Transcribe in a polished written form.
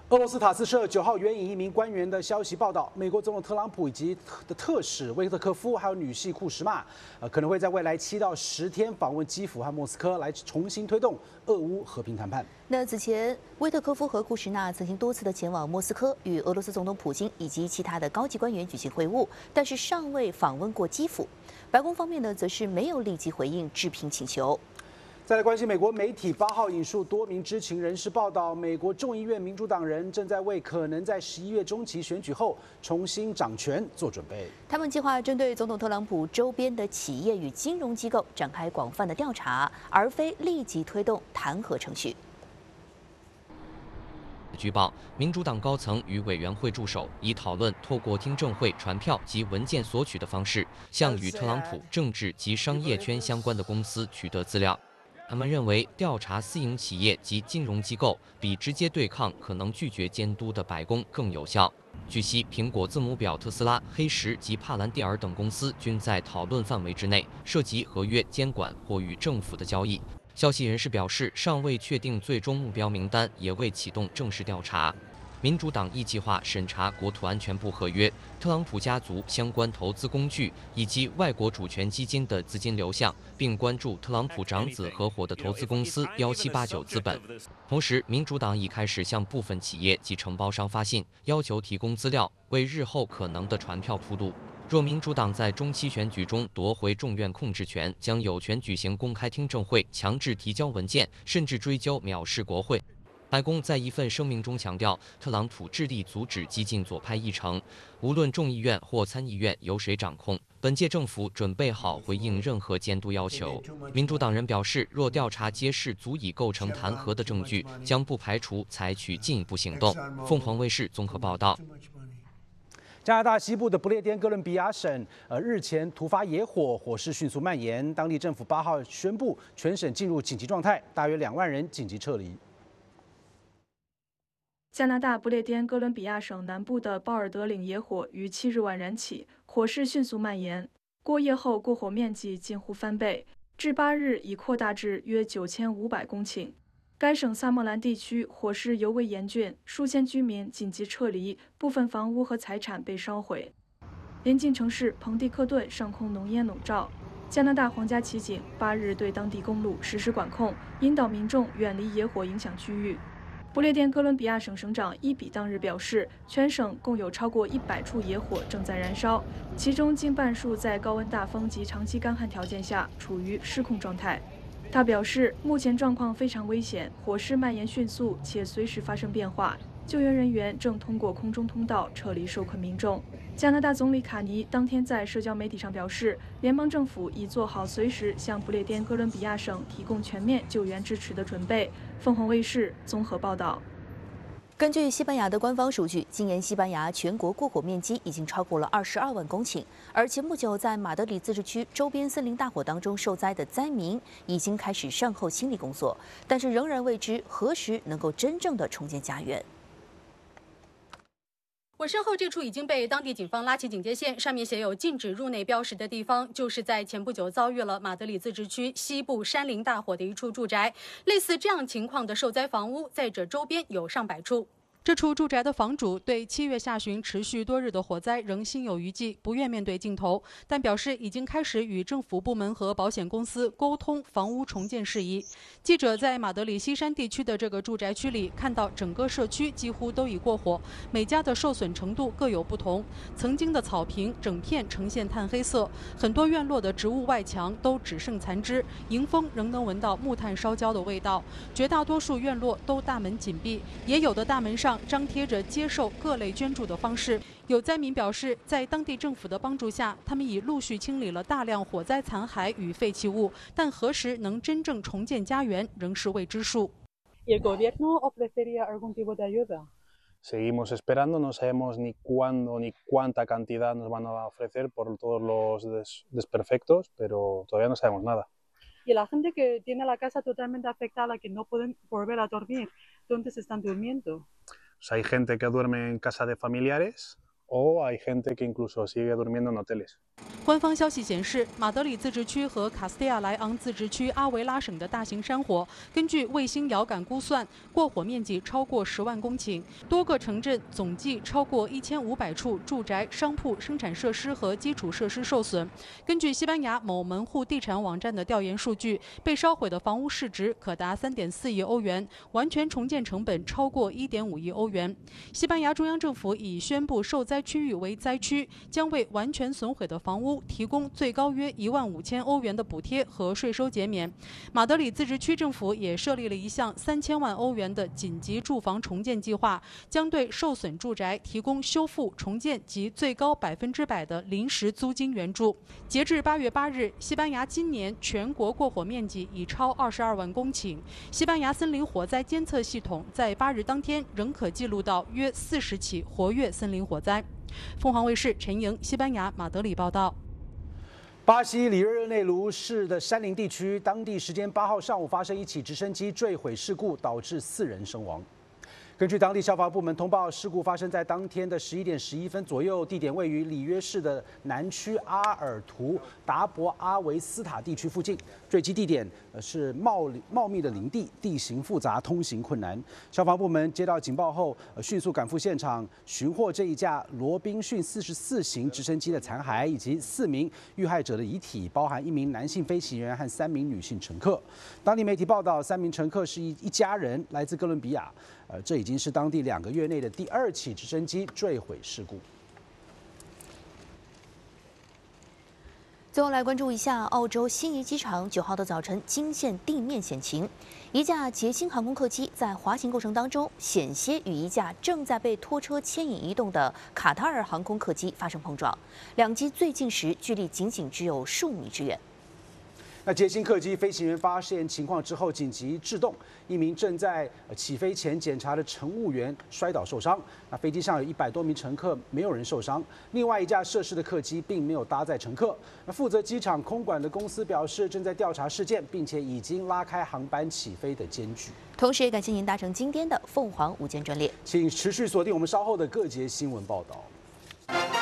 俄罗斯塔斯社9号援引一名官员的消息报道，美国总统特朗普以及特使威特科夫，还有女婿库什马，可能会在未来7到10天访问基辅和莫斯科，来重新推动俄乌和平谈判。 那此前，威特科夫和库什纳曾经多次的前往莫斯科，与俄罗斯总统普京以及其他的高级官员举行会晤，但是尚未访问过基辅。白宫方面呢，则是没有立即回应置评请求。 再来关心美国媒体8号引述多名知情人士报道，美国众议院民主党人正在为可能在11月中期选举后重新掌权做准备。 他们计划针对总统特朗普周边的企业与金融机构展开广泛的调查，而非立即推动弹劾程序。 据报，民主党高层与委员会助手以讨论透过听证会传票及文件索取的方式，向与特朗普政治及商业圈相关的公司取得资料。 他们认为，调查私营企业及金融机构比直接对抗可能拒绝监督的白宫更有效。据悉，苹果字母表特斯拉、黑石及帕兰蒂尔等公司均在讨论范围之内，涉及合约监管或与政府的交易。消息人士表示，尚未确定最终目标名单，也未启动正式调查。 民主党亦计划审查国土安全部合约、特朗普家族相关投资工具以及外国主权基金的资金流向，并关注特朗普长子合伙的投资公司1789资本。同时，民主党已开始向部分企业及承包商发信，要求提供资料，为日后可能的传票铺路。若民主党在中期选举中夺回众院控制权，将有权举行公开听证会，强制提交文件，甚至追究藐视国会。 白宫在一份声明中强调，特朗普致力阻止激进左派议程，无论众议院或参议院由谁掌控，本届政府准备好回应任何监督要求。民主党人表示，若调查揭示足以构成弹劾的证据，将不排除采取进一步行动。凤凰卫视综合报道。 加拿大西部的不列颠哥伦比亚省，日前突发野火，火势迅速蔓延，当地政府8号宣布全省进入紧急状态，大约2万人紧急撤离。 加拿大不列颠哥伦比亚省南部的鲍尔德岭野火于7日晚燃起，火势迅速蔓延。过夜后，过火面积近乎翻倍，至8日已扩大至约9500公顷。该省萨莫兰地区火势尤为严峻，数千居民紧急撤离，部分房屋和财产被烧毁。邻近城市彭蒂克顿上空浓烟笼罩。加拿大皇家骑警8日对当地公路实施管控，引导民众远离野火影响区域。 不列颠哥伦比亚省省长伊比当日表示，全省共有超过100处野火正在燃烧，其中近半数在高温大风及长期干旱条件下处于失控状态。他表示，目前状况非常危险，火势蔓延迅速且随时发生变化，救援人员正通过空中通道撤离受困民众。加拿大总理卡尼当天在社交媒体上表示，联邦政府已做好随时向不列颠哥伦比亚省提供全面救援支持的准备。凤凰卫视综合报道。 根据西班牙的官方数据，今年西班牙全国过火面积已经超过了22万公顷，而前不久在马德里自治区周边森林大火当中受灾的灾民已经开始善后清理工作，但是仍然未知何时能够真正的重建家园。 我身后这处已经被当地警方拉起警戒线，上面写有禁止入内标识的地方，就是在前不久遭遇了马德里自治区西部山林大火的一处住宅。类似这样情况的受灾房屋，在这周边有上百处。 这处住宅的房主对7月下旬持续多日的火灾仍心有余悸，不愿面对镜头，但表示已经开始与政府部门和保险公司沟通房屋重建事宜。记者在马德里西山地区的这个住宅区里看到，整个社区几乎都已过火，每家的受损程度各有不同。曾经的草坪整片呈现炭黑色，很多院落的植物外墙都只剩残枝，迎风仍能闻到木炭烧焦的味道。绝大多数院落都大门紧闭，也有的大门上 张贴着接受各类捐助的方式。有灾民表示，在当地政府的帮助下，他们已陆续清理了大量火灾残骸与废弃物，但何时能真正重建家园，仍是未知数。 Seguimos esperando, no sabemos ni cuándo ni cuánta cantidad nos van a ofrecer por todos los desperfectos, pero todavía no sabemos nada. Y la gente que tiene la casa totalmente afectada, que no pueden volver a dormir, ¿dónde se están durmiendo? O sea, hay gente que duerme en casa de familiares, o hay gente que incluso sigue durmiendo en hoteles. 官方消息显示，马德里自治区和卡斯蒂亚莱昂自治区阿维拉省的大型山火，根据卫星遥感估算，过火面积超过10万公顷，多个城镇总计超过1500处住宅、商铺、生产设施和基础设施受损。根据西班牙某门户地产网站的调研数据，被烧毁的房屋市值可达3.4亿欧元，完全重建成本超过1.5亿欧元。西班牙中央政府已宣布受灾区域为灾区，将为完全损毁的房屋提供最高约15000欧元的补贴和税收减免。马德里自治区政府也设立了一项3000万欧元的紧急住房重建计划，将对受损住宅提供修复、重建及最高100%的临时租金援助。截至8月8日，西班牙今年全国过火面积已超22万公顷。西班牙森林火灾监测系统在8日当天仍可记录到约40起活跃森林火灾。凤凰卫视陈莹，西班牙马德里报道。 巴西里约热内卢市的山林地区，当地时间8号上午发生一起直升机坠毁事故，导致4人身亡。根据当地消防部门通报，事故发生在当天的11点11分左右，地点位于里约市的南区阿尔图达博阿维斯塔地区附近。坠机地点是茂密的林地，地形复杂，通行困难。消防部门接到警报后，迅速赶赴现场，寻获这一架罗宾逊44型直升机的残骸以及4名遇害者的遗体，包含1名男性飞行员和3名女性乘客。当地媒体报道，3名乘客是一家人，来自哥伦比亚。这已经是当地2个月内的第2起直升机坠毁事故。 最后来关注一下澳洲悉尼机场9号的早晨惊现地面险情，一架捷星航空客机在滑行过程当中险些与一架正在被拖车牵引移动的卡塔尔航空客机发生碰撞，两机最近时距离仅只有数米之远。 那捷星客机飞行员发现情况之后紧急制动，一名正在起飞前检查的乘务员摔倒受伤。那飞机上有100多名乘客，没有人受伤。另外一架涉事的客机并没有搭载乘客。那负责机场空管的公司表示，正在调查事件，并且已经拉开航班起飞的间距。 同时也感谢您搭乘今天的凤凰午间专列， 请持续锁定我们稍后的各节新闻报道。